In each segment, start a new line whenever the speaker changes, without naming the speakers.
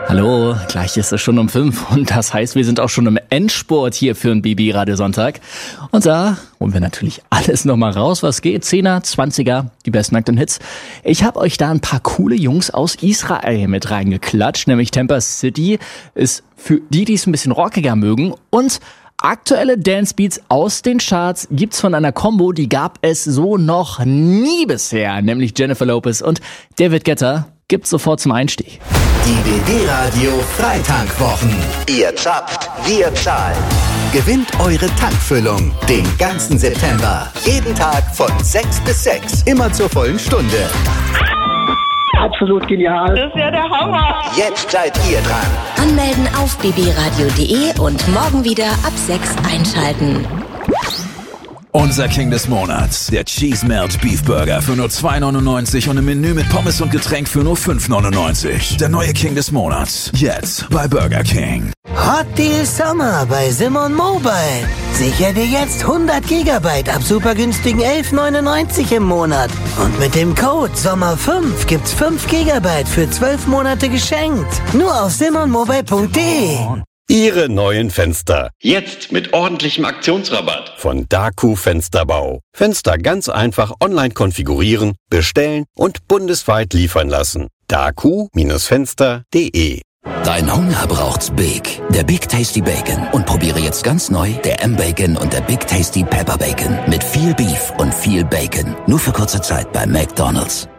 Hallo, gleich ist es schon um 5 und das heißt, wir sind auch schon im Endspurt hier für den BB Radio Sonntag. Und da holen wir natürlich alles nochmal raus, was geht. 10er, 20er, die besten nackten Hits. Ich habe euch da ein paar coole Jungs aus Israel mit reingeklatscht, nämlich Tampa City ist für die, die es ein bisschen rockiger mögen, und aktuelle Dancebeats aus den Charts gibt's von einer Combo, die gab es so noch nie bisher, nämlich Jennifer Lopez und David Guetta. Gibt's sofort zum Einstieg.
Die BB Radio Freitankwwochen. Ihr zapft, wir zahlen. Gewinnt eure Tankfüllung den ganzen September. Jeden Tag von 6 bis 6. Immer zur vollen Stunde.
Absolut genial.
Das ist ja der Hammer.
Jetzt seid ihr dran.
Anmelden auf bbradio.de und morgen wieder ab 6 einschalten.
Unser King des Monats, der Cheese Melt Beef Burger für nur 2,99 und im Menü mit Pommes und Getränk für nur 5,99. Der neue King des Monats, jetzt bei Burger King.
Hot Deal Sommer bei Simon Mobile. Sicher dir jetzt 100 GB ab super günstigen 11,99 im Monat. Und mit dem Code SOMMER5 gibt's 5 GB für 12 Monate geschenkt. Nur auf simonmobile.de.
Ihre neuen Fenster.
Jetzt mit ordentlichem Aktionsrabatt.
Von Daku Fensterbau. Fenster ganz einfach online konfigurieren, bestellen und bundesweit liefern lassen. daku-fenster.de.
Dein Hunger braucht's Big. Der Big Tasty Bacon. Und probiere jetzt ganz neu der M-Bacon und der Big Tasty Pepper Bacon. Mit viel Beef und viel Bacon. Nur für kurze Zeit bei McDonald's.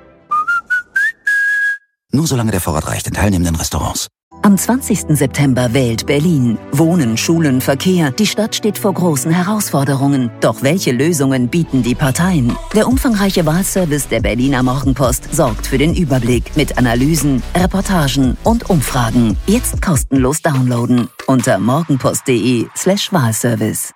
Nur solange der Vorrat reicht in teilnehmenden Restaurants.
Am 20. September wählt Berlin. Wohnen, Schulen, Verkehr. Die Stadt steht vor großen Herausforderungen. Doch welche Lösungen bieten die Parteien? Der umfangreiche Wahlservice der Berliner Morgenpost sorgt für den Überblick mit Analysen, Reportagen und Umfragen. Jetzt kostenlos downloaden unter morgenpost.de/Wahlservice.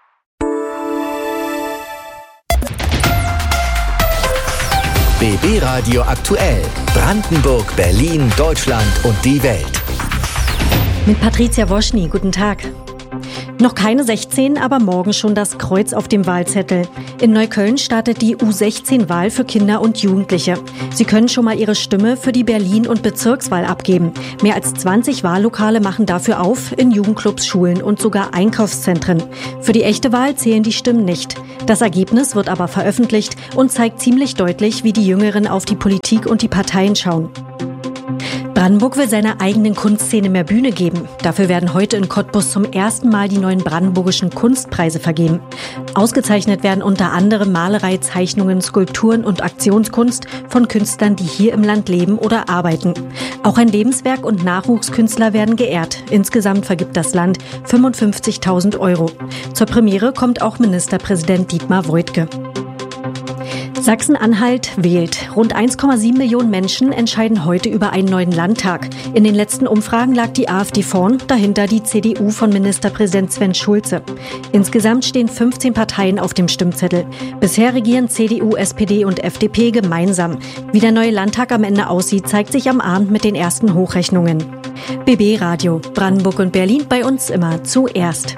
BB Radio aktuell. Brandenburg, Berlin, Deutschland und die Welt.
Mit Patricia Woschny, guten Tag. Noch keine 16, aber morgen schon das Kreuz auf dem Wahlzettel. In Neukölln startet die U16-Wahl für Kinder und Jugendliche. Sie können schon mal ihre Stimme für die Berlin- und Bezirkswahl abgeben. Mehr als 20 Wahllokale machen dafür auf, in Jugendclubs, Schulen und sogar Einkaufszentren. Für die echte Wahl zählen die Stimmen nicht. Das Ergebnis wird aber veröffentlicht und zeigt ziemlich deutlich, wie die Jüngeren auf die Politik und die Parteien schauen. Brandenburg will seiner eigenen Kunstszene mehr Bühne geben. Dafür werden heute in Cottbus zum ersten Mal die neuen brandenburgischen Kunstpreise vergeben. Ausgezeichnet werden unter anderem Malerei, Zeichnungen, Skulpturen und Aktionskunst von Künstlern, die hier im Land leben oder arbeiten. Auch ein Lebenswerk und Nachwuchskünstler werden geehrt. Insgesamt vergibt das Land 55.000 €. Zur Premiere kommt auch Ministerpräsident Dietmar Woidke. Sachsen-Anhalt wählt. Rund 1,7 Millionen Menschen entscheiden heute über einen neuen Landtag. In den letzten Umfragen lag die AfD vorn, dahinter die CDU von Ministerpräsident Sven Schulze. Insgesamt stehen 15 Parteien auf dem Stimmzettel. Bisher regieren CDU, SPD und FDP gemeinsam. Wie der neue Landtag am Ende aussieht, zeigt sich am Abend mit den ersten Hochrechnungen. BB Radio, Brandenburg und Berlin, bei uns immer zuerst.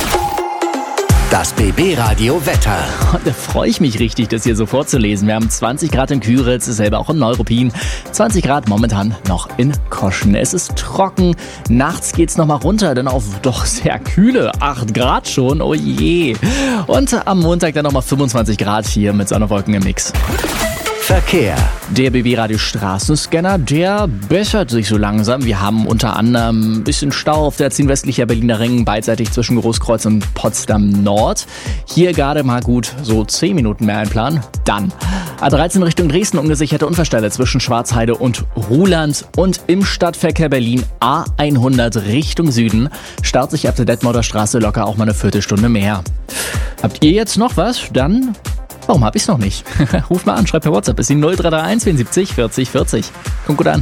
Das BB Radio Wetter.
Und da freue ich mich richtig, das hier so vorzulesen. Wir haben 20 Grad in Küritz, selber auch in Neuruppin. 20 Grad momentan noch in Koschen. Es ist trocken. Nachts geht's nochmal runter, dann auf doch sehr kühle 8 Grad schon. Oh je. Und am Montag dann nochmal 25 Grad hier mit Sonne-Wolken im Mix.
Verkehr.
Der BB Radio Straßenscanner, der bessert sich so langsam. Wir haben unter anderem ein bisschen Stau auf der 10 westlicher Berliner Ring, beidseitig zwischen Großkreuz und Potsdam Nord. Hier gerade mal gut so 10 Minuten mehr einplanen. Dann A13 Richtung Dresden, ungesicherte Unfallstelle zwischen Schwarzheide und Ruhland. Und im Stadtverkehr Berlin A100 Richtung Süden staut sich ab der Detmolder Straße locker auch mal eine Viertelstunde mehr. Habt ihr jetzt noch was? Dann... Warum hab ich's noch nicht? Ruf mal an, schreib per WhatsApp. Ist die 0331 74 40 40. Kommt gut an.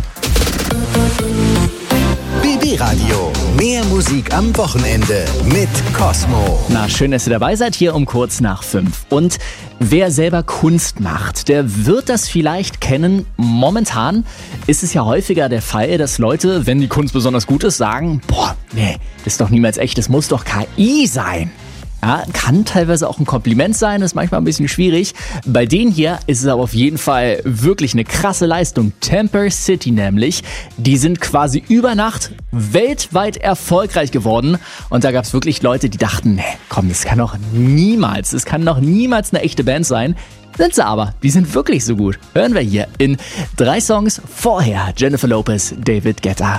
BB Radio. Mehr Musik am Wochenende mit Cosmo.
Na, schön, dass ihr dabei seid, hier um kurz nach 5. Und wer selber Kunst macht, der wird das vielleicht kennen. Momentan ist es ja häufiger der Fall, dass Leute, wenn die Kunst besonders gut ist, sagen, boah, nee, das ist doch niemals echt, das muss doch KI sein. Ja, kann teilweise auch ein Kompliment sein, ist manchmal ein bisschen schwierig. Bei denen hier ist es aber auf jeden Fall wirklich eine krasse Leistung. Temper City nämlich, die sind quasi über Nacht weltweit erfolgreich geworden. Und da gab es wirklich Leute, die dachten, nee, komm, das kann doch niemals eine echte Band sein. Sind sie aber, die sind wirklich so gut. Hören wir hier in 3 Songs vorher Jennifer Lopez, David Guetta.